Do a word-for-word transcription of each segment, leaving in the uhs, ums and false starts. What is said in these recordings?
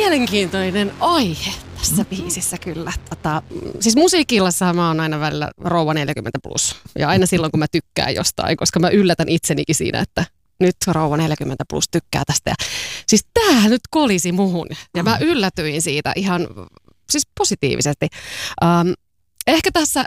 mielenkiintoinen aihe tässä biisissä kyllä. Tota, siis musiikillassahan mä oon aina välillä rouva neljäkymmentä plus. Ja aina silloin, kun mä tykkään jostain, koska mä yllätän itsenikin siinä, että nyt rouva neljäkymmentä plus tykkää tästä. Ja siis täähän nyt kolisi muhun. Ja mä yllätyin siitä ihan siis positiivisesti. Ähm, ehkä tässä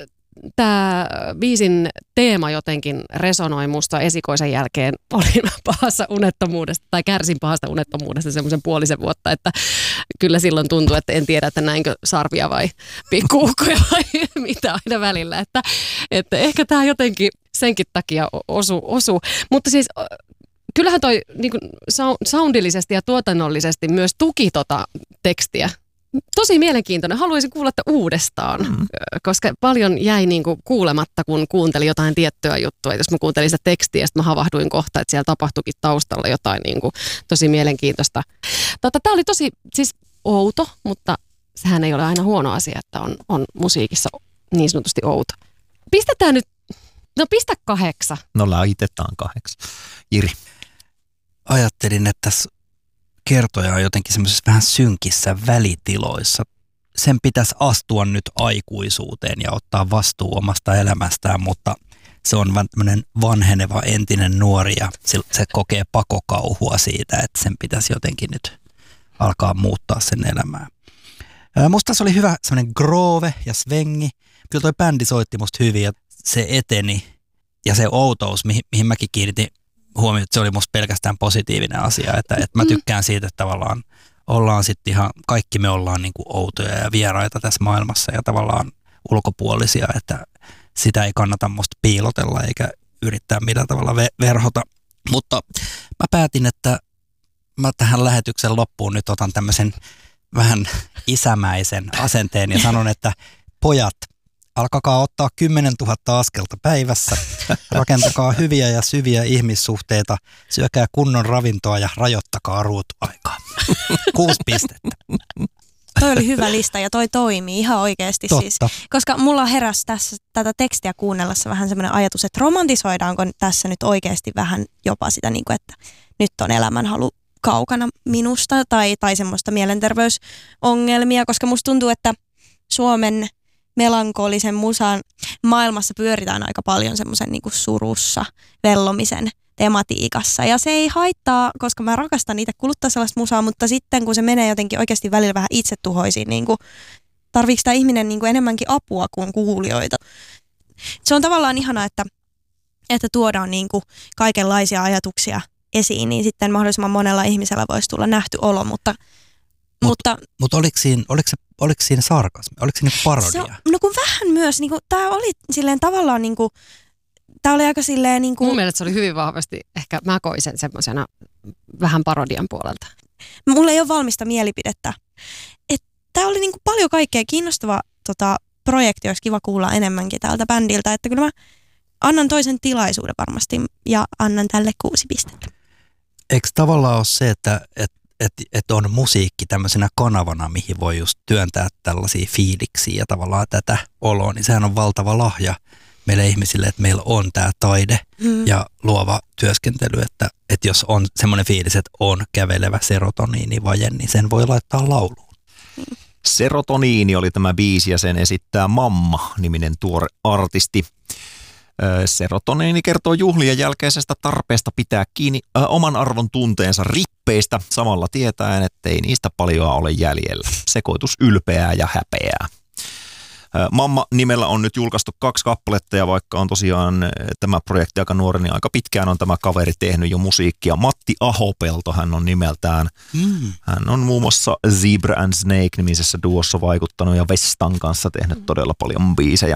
tämä biisin teema jotenkin resonoi musta esikoisen jälkeen. Olin pahassa unettomuudesta tai kärsin pahasta unettomuudesta semmoisen puolisen vuotta, että kyllä silloin tuntui, että en tiedä, että näinkö sarvia vai pikkuukkoja vai mitä aina välillä. Että, että ehkä tämä jotenkin senkin takia osu, osu. Mutta siis kyllähän toi niin kuin soundillisesti ja tuotannollisesti myös tuki tota tekstiä. Tosi mielenkiintoinen. Haluaisin kuulla että uudestaan, mm. koska paljon jäi niin kuin kuulematta, kun kuuntelin jotain tiettyä juttua. Jos mä kuuntelin sitä tekstiä, sitten mä havahduin kohta, että siellä tapahtuikin taustalla jotain niin kuin tosi mielenkiintoista. Tota, tää oli tosi siis outo, mutta sehän ei ole aina huono asia, että on, on musiikissa niin sanotusti outo. Pistetään nyt, no pistä kahdeksan. No laitetaan kahdeksan. Jiri. Ajattelin, että tässä kertoja on jotenkin semmoisissa vähän synkissä välitiloissa. Sen pitäisi astua nyt aikuisuuteen ja ottaa vastuu omasta elämästään, mutta se on tämmöinen vanheneva entinen nuori ja se kokee pakokauhua siitä, että sen pitäisi jotenkin nyt alkaa muuttaa sen elämää. Musta tässä oli hyvä semmoinen groove ja svengi. Kyllä toi bändi soitti musta hyvin ja se eteni ja se outous, mihin, mihin mäkin kiinnitin huomioon, että se oli musta pelkästään positiivinen asia, että, että mä tykkään siitä, että tavallaan ollaan sitten ihan, kaikki me ollaan niin kuin outoja ja vieraita tässä maailmassa ja tavallaan ulkopuolisia, että sitä ei kannata musta piilotella eikä yrittää millään tavalla ve- verhota. Mutta mä päätin, että mä tähän lähetyksen loppuun nyt otan tämmöisen vähän isämäisen asenteen ja sanon, että pojat, alkakaa ottaa kymmenen tuhatta askelta päivässä, rakentakaa hyviä ja syviä ihmissuhteita, syökää kunnon ravintoa ja rajoittakaa ruutuaikaa. Kuusi pistettä. Toi oli hyvä lista ja toi toimii ihan oikeasti. Siis. Koska mulla heräsi tässä tätä tekstiä kuunnellessa vähän semmoinen ajatus, että romantisoidaanko tässä nyt oikeasti vähän jopa sitä, niin kuin, että nyt on elämänhalu kaukana minusta tai, tai semmoista mielenterveysongelmia, koska musta tuntuu, että Suomen melankolisen musan maailmassa pyöritään aika paljon semmoisen niin kuin surussa vellomisen tematiikassa. Ja se ei haittaa, koska mä rakastan itse kuluttaa sellaista musaa, mutta sitten kun se menee jotenkin oikeasti välillä vähän itsetuhoisiin, niin kuin, tarviiko tämä ihminen niin kuin enemmänkin apua kuin kuulijoita. Se on tavallaan ihanaa, että, että tuodaan niin kuin kaikenlaisia ajatuksia esiin, niin sitten mahdollisimman monella ihmisellä voisi tulla nähty olo, mutta Mut, mutta mutta oliko siinä, oliko se, oliko siinä sarkasmi? Oliko se niinku parodia? Se, no kun vähän myös, niinku, tää oli silleen tavallaan niinku, tää oli aika silleen niinku. Mun mielestä se oli hyvin vahvasti, ehkä mä koin sen semmosena vähän parodian puolelta. Mulla ei ole valmista mielipidettä. Et tää oli niinku paljon kaikkea kiinnostava tota, projekti, olisi kiva kuulla enemmänkin tältä bändiltä, että kyllä mä annan toisen tilaisuuden varmasti ja annan tälle kuusi pistettä. Eikö tavallaan ole se, että, että Että et on musiikki tämmöisenä kanavana, mihin voi just työntää tällaisia fiiliksiä ja tavallaan tätä oloa, niin sehän on valtava lahja meille ihmisille, että meillä on tämä taide mm. ja luova työskentely, että, että jos on semmoinen fiilis, että on kävelevä serotoniinivaje, niin sen voi laittaa lauluun. Mm. Serotoniini oli tämä biisi ja sen esittää Mamma-niminen tuore artisti. Serotoniini kertoo juhlien jälkeisestä tarpeesta pitää kiinni ö, oman arvon tunteensa rippeistä, samalla tietäen, ettei niistä paljoa ole jäljellä. Sekoitus ylpeää ja häpeää. Ö, Mamma-nimellä on nyt julkaistu kaksi kappaletta ja vaikka on tosiaan tämä projekti aika nuori, niin aika pitkään on tämä kaveri tehnyt jo musiikkia. Matti Ahopelto hän on nimeltään. Mm. Hän on muun muassa Zebra and Snake-nimisessä duossa vaikuttanut ja Vestan kanssa tehnyt todella paljon biisejä.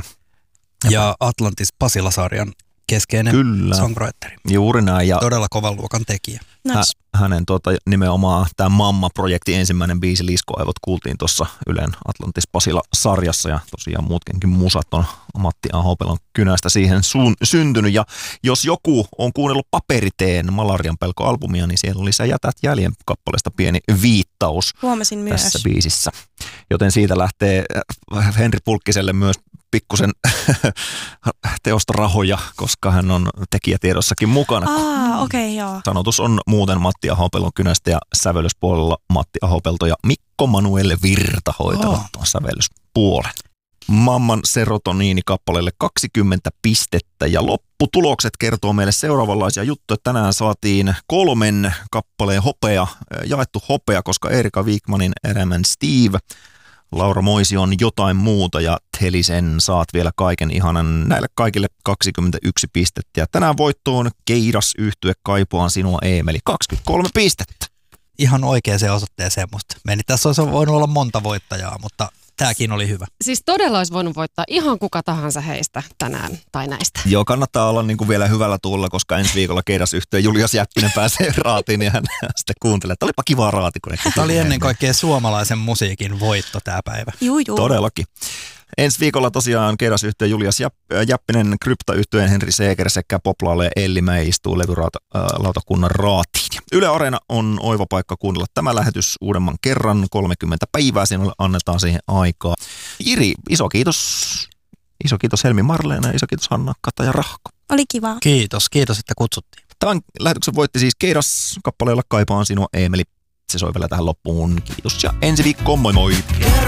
Ja Atlantis Pasila-sarjan keskeinen Kyllä. songwriteri. Juuri näin. Ja todella kovan luokan tekijä. Hä, hänen tuota, nimenomaan tämä Mamma-projektin ensimmäinen biisi Liskoaivot kuultiin tuossa Ylen Atlantis Pasila-sarjassa ja tosiaan muutkin musat on Matti Ahopelon kynästä siihen sun, syntynyt. Ja jos joku on kuunnellut Paperiteen Malarian pelko-albumia, niin siellä oli Sä jätät jäljen kappaleesta pieni viittaus. viittaus Huomasin tässä myös. biisissä. Joten siitä lähtee Henri Pulkkiselle myös pikkusen teostorahoja, koska hän on tekijätiedossakin mukana. Aa, okei, okay, joo. Sanotus on muuten Matti Ahopelon kynästä ja sävellyspuolella Matti Ahopelto ja Mikko Manuel Virta hoitavat oh. tuon sävellyspuolen. Mamman serotoniini-kappaleelle kaksikymmentä pistettä ja lopputulokset kertoo meille seuraavanlaisia juttuja. Tänään saatiin kolmen kappaleen hopea, jaettu hopea, koska Erika Wigmanin Erämän Steve, Laura Moision Jotain muuta ja Telisen Saat vielä kaiken ihanan. Näille kaikille kaksikymmentäyksi pistettä ja tänään voittoon Keidas yhtye Kaipaan sinua Eemeli, kaksikymmentäkolme pistettä. Ihan oikeaan osoitteeseen musta meni. Tässä olisi voinut olla monta voittajaa, mutta tämäkin oli hyvä. Siis todella olisi voinut voittaa ihan kuka tahansa heistä tänään tai näistä. Joo, kannattaa olla niin kuin vielä hyvällä tuulla, koska ensi viikolla Keidas-yhtiön Julius Jäppinen pääsee raatiin ja hän sitten kuuntelee, että olipa kivaa raati. Kun tämä oli ennen kaikkea suomalaisen musiikin voitto tämä päivä. Juu, juu. Todellakin. Ensi viikolla tosiaan Keidas-yhtiön Julius Jäppinen, Krypta-yhtiön Henri Seeger sekä Poplaalle ja Elli Mäi istuu levylautakunnan raatiin. Yle Areena on oiva paikka kuunnella tämä lähetys uudemman kerran, kolmekymmentä päivää, sinulle annetaan siihen aikaa. Jiri, iso kiitos. Iso kiitos Helmi Marleena ja iso kiitos Hanna Kata ja Rahko. Oli kiva. Kiitos, kiitos, että kutsuttiin. Tämän lähetyksen voitti siis Keidas kappaleella Kaipaan sinua Eemeli. Se soi vielä tähän loppuun. Kiitos ja ensi viikkoon, moi moi!